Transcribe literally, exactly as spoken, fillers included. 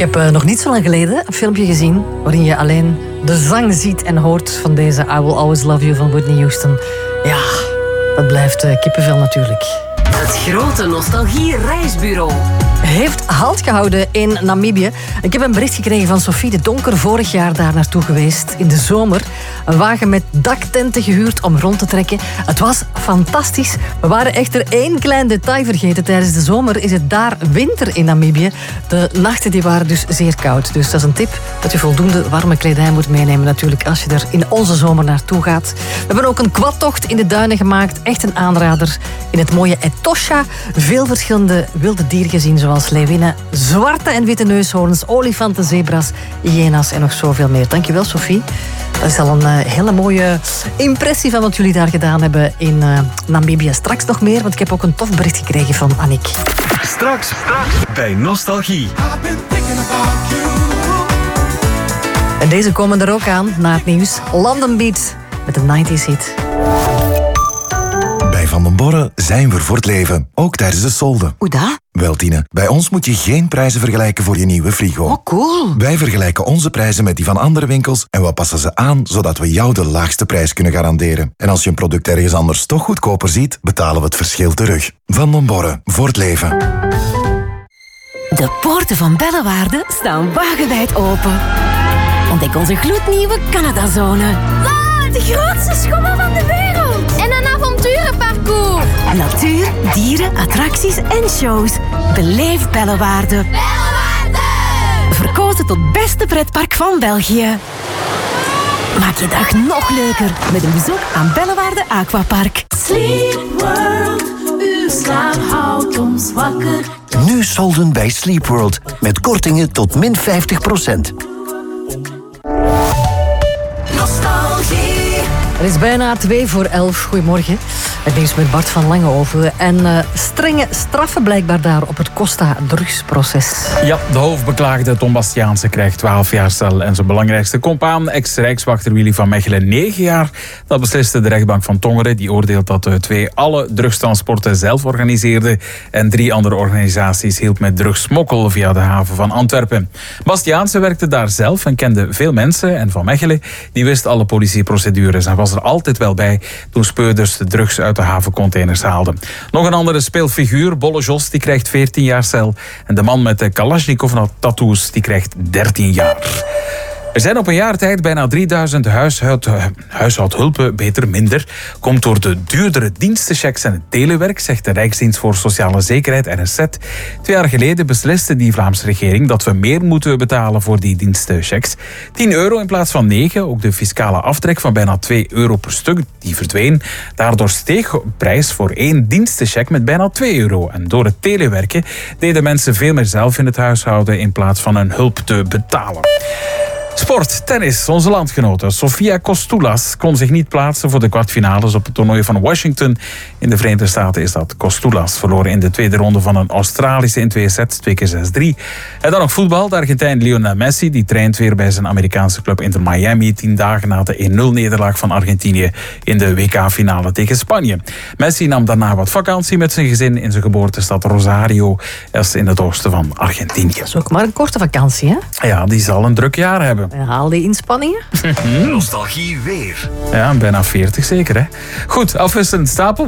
heb uh, nog niet zo lang geleden een filmpje gezien waarin je alleen de zang ziet en hoort van deze I Will Always Love You van Whitney Houston. Ja, dat blijft uh, kippenvel natuurlijk. Het grote nostalgie-reisbureau heeft halt gehouden in Namibië. Ik heb een bericht gekregen van Sophie de Donker, vorig jaar daar naartoe geweest, in de zomer. Een wagen met daktenten gehuurd om rond te trekken. Het was fantastisch. We waren echter één klein detail vergeten. Tijdens de zomer is het daar winter in Namibië. De nachten die waren dus zeer koud. Dus dat is een tip, dat je voldoende warme kledij moet meenemen natuurlijk als je er in onze zomer naartoe gaat. We hebben ook een quadtocht in de duinen gemaakt. Echt een aanrader. In het mooie Etosha. Veel verschillende wilde dieren gezien, zoals leeuwinnen, zwarte en witte neushoorns, olifanten, zebra's, hyena's en nog zoveel meer. Dankjewel, Sophie. Dat is al een uh, hele mooie impressie van wat jullie daar gedaan hebben in uh, Namibië. Straks nog meer, want ik heb ook een tof bericht gekregen van Annick. Straks, straks bij Nostalgie. En deze komen er ook aan na het nieuws. London Beat met de nineties hit. Bij Van den Borre zijn we voor het leven, ook tijdens de solden. Hoe dat? Wel, Tine, bij ons moet je geen prijzen vergelijken voor je nieuwe frigo. Oh, cool. Wij vergelijken onze prijzen met die van andere winkels en we passen ze aan zodat we jou de laagste prijs kunnen garanderen. En als je een product ergens anders toch goedkoper ziet, betalen we het verschil terug. Van den Borre, voor het leven. De poorten van Bellewaarde staan wagenwijd open. Ontdek onze gloednieuwe Canadazone. Wow, de grootste schommel van de wereld. En een avonturenparcours. Natuur, dieren, attracties en shows. Beleef Bellewaarde. Bellewaarde! Verkozen tot beste pretpark van België. Maak je dag nog leuker met een bezoek aan Bellewaarde Aquapark. Sleep World, uw slaap houdt ons wakker. Nu solden bij Sleep World met kortingen tot min vijftig procent. Het is bijna twee voor elf. Goedemorgen. Het nieuws met Bart van Langehoven. En uh, strenge straffen blijkbaar daar op het Costa-drugsproces. Ja, de hoofdbeklaagde Tom Bastiaanse krijgt twaalf jaar cel. En zijn belangrijkste compaan, ex-rijkswachter Willy van Mechelen, negen jaar. Dat besliste de rechtbank van Tongeren. Die oordeelt dat de twee alle drugstransporten zelf organiseerden. En drie andere organisaties hielp met drugssmokkel via de haven van Antwerpen. Bastiaanse werkte daar zelf en kende veel mensen. En Van Mechelen die wist alle politieprocedures en was er altijd wel bij toen speurders de drugs uit de havencontainers haalden. Nog een andere speelfiguur, Bolle Jos, die krijgt veertien jaar cel. En de man met de Kalashnikov-tattoos, die krijgt dertien jaar. Er zijn op een jaar tijd bijna drieduizend huishoud, huishoudhulpen, beter minder. Komt door de duurdere dienstenchecks en het telewerk, zegt de Rijksdienst voor Sociale Zekerheid, R S Z. Twee jaar geleden besliste die Vlaamse regering dat we meer moeten betalen voor die dienstenchecks. tien euro in plaats van negen. Ook de fiscale aftrek van bijna twee euro per stuk, die verdween. Daardoor steeg de prijs voor één dienstencheck met bijna twee euro. En door het telewerken deden mensen veel meer zelf in het huishouden in plaats van een hulp te betalen. Sport, tennis. Onze landgenote Sofia Kostoulas kon zich niet plaatsen voor de kwartfinales op het toernooi van Washington. In de Verenigde Staten is dat Kostoulas verloren in de tweede ronde van een Australische in twee sets, twee keer zes drie. En dan nog voetbal. De Argentijn Lionel Messi die traint weer bij zijn Amerikaanse club Inter Miami, tien dagen na de één nul nederlaag van Argentinië in de W K-finale tegen Spanje. Messi nam daarna wat vakantie met zijn gezin in zijn geboortestad Rosario, dat in het oosten van Argentinië. Dat is ook maar een korte vakantie, hè? Ja, die zal een druk jaar hebben. En haal die inspanningen. Nostalgie weer. Ja, bijna veertig zeker, hè. Goed, afwisselend stapel.